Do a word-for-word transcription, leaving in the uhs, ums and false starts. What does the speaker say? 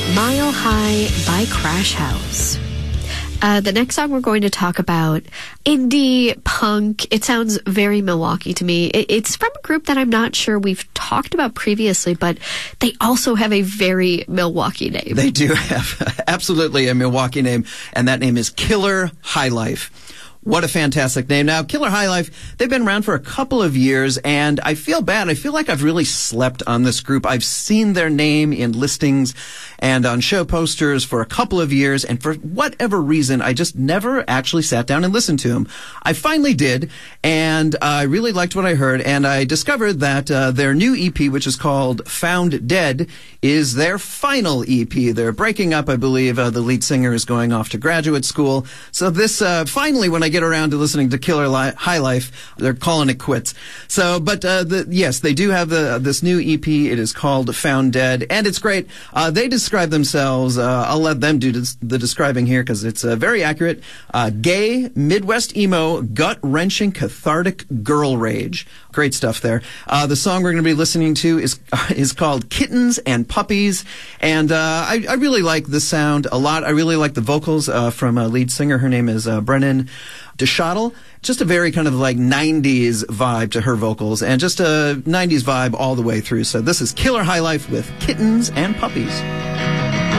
Mile High by Crash House. Uh, the next song we're going to talk about, indie punk. It sounds very Milwaukee to me. It, it's from a group that I'm not sure we've talked about previously, but they also have a very Milwaukee name. They do have absolutely a Milwaukee name, and that name is Killer High Life. What a fantastic name. Now, Killer High Life, they've been around for a couple of years, and I feel bad. I feel like I've really slept on this group. I've seen their name in listings and on show posters for a couple of years, and for whatever reason, I just never actually sat down and listened to them. I finally did, and I really liked what I heard, and I discovered that uh, their new E P, which is called Found Dead, is their final E P. They're breaking up, I believe. Uh, the lead singer is going off to graduate school. So this, uh, finally, when I get around to listening to Killer Li- High Life, they're calling it quits. So, but uh, the, yes, they do have the, this new E P. It is called Found Dead, and it's great. Uh, they describe themselves, uh, I'll let them do des- the describing here because it's uh, very accurate, uh, gay, Midwest emo, gut-wrenching, cathartic girl rage. Great stuff there. Uh, the song we're going to be listening to is is called Kittens and Puppies, and uh, I, I really like the sound a lot. I really like the vocals uh, from a lead singer. Her name is uh, Brennan DeShottle. Just a very kind of like nineties vibe to her vocals, and just a nineties vibe all the way through. So this is Killer High Life with Kittens and Puppies.